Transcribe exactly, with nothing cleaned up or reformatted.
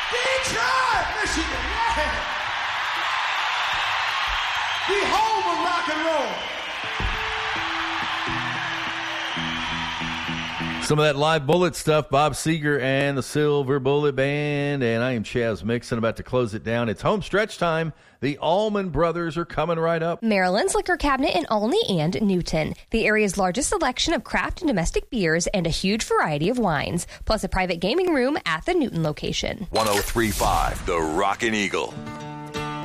Detroit, Michigan, yeah. The home of rock and roll. Some of that Live Bullet stuff, Bob Seger and the Silver Bullet Band, and I am Chaz Mixon, about to close it down. It's home stretch time. The Allman Brothers are coming right up. Maryland's Liquor Cabinet in Olney and Newton. The area's largest selection of craft and domestic beers and a huge variety of wines, plus a private gaming room at the Newton location. one oh three point five The Rockin' Eagle.